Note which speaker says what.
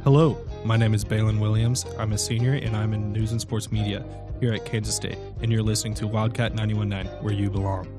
Speaker 1: Hello, my name is Balin Williams. I'm a senior and I'm in news and sports media here at Kansas State, and you're listening to Wildcat 91.9, where you belong.